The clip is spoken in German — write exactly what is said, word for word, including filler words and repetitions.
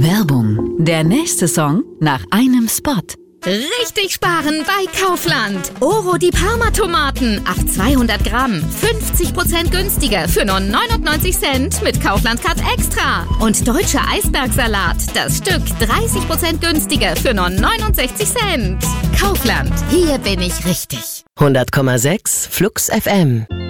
Werbung. Der nächste Song nach einem Spot. Richtig sparen bei Kaufland. Oro die Parma-Tomaten auf zweihundert Gramm. fünfzig Prozent günstiger für nur neunundneunzig Cent mit Kaufland-Card Extra. Und deutscher Eisbergsalat. Das Stück dreißig Prozent günstiger für nur neunundsechzig Cent. Kaufland. Hier bin ich richtig. hundert Komma sechs Flux F M.